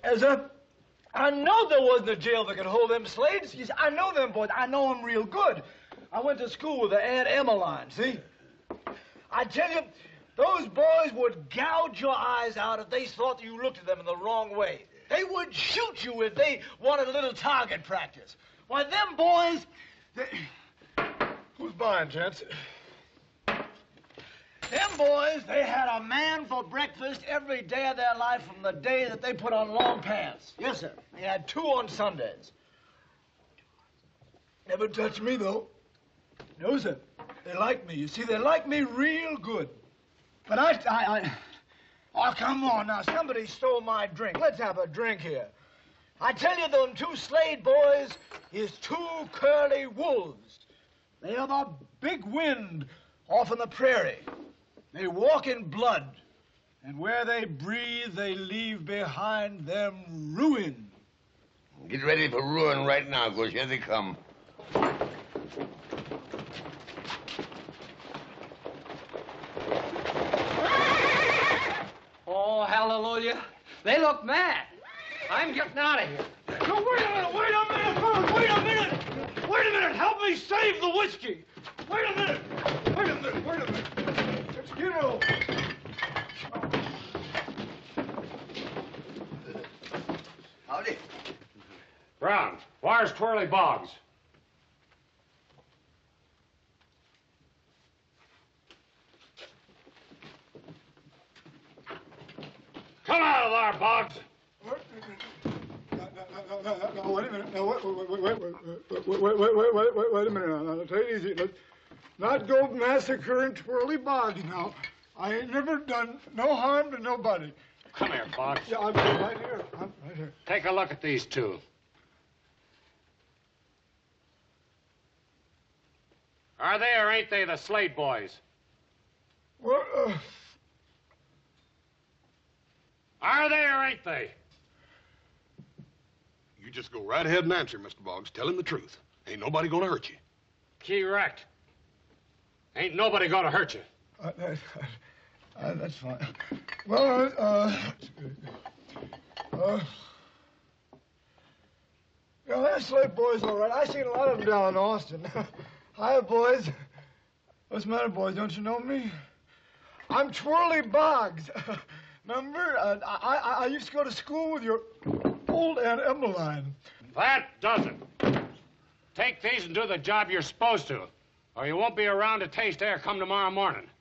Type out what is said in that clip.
As a... I know there wasn't a jail that could hold them Slades. You see, I know them boys. I know them real good. I went to school with the Aunt Emmeline, see? I tell you, those boys would gouge your eyes out if they thought you looked at them in the wrong way. They would shoot you if they wanted a little target practice. Why, them boys... Who's buying, gents? Them boys, they had a man for breakfast every day of their life from the day that they put on long pants. Yes, sir. They had 2 on Sundays. Never touched me, though. No, sir. They like me. You see, they like me real good. But Oh, come on now. Somebody stole my drink. Let's have a drink here. I tell you, them 2 Slade boys is 2 curly wolves. They are the big wind off in the prairie. They walk in blood, and where they breathe, they leave behind them ruin. Get ready for ruin right now, because here they come. Oh, hallelujah. They look mad. I'm getting out of here. No, wait a minute, wait a minute, wait a minute. Wait a minute, help me save the whiskey. Wait a minute, wait a minute, wait a minute. You know. Howdy. Brown, where's Twirly Boggs? Come out of there, Boggs. No, wait a minute. No, wait a minute. Now, take it easy. Let's not go massacring Twirly Boggs now. I ain't never done no harm to nobody. Come here, Boggs. Yeah, I'm right here. I'm right here. Take a look at these 2. Are they or ain't they the Slade boys? Well, Are they or ain't they? You just go right ahead and answer, Mr. Boggs. Tell him the truth. Ain't nobody gonna hurt you. Correct. Ain't nobody gonna hurt you. That's fine. Well, yeah, that Slade boy's all right. I seen a lot of them down in Austin. Hi, boys. What's the matter, boys? Don't you know me? I'm Twirly Boggs. Remember? I used to go to school with your old Aunt Emmeline. That doesn't. Take these and do the job you're supposed to, or you won't be around to taste air come tomorrow morning.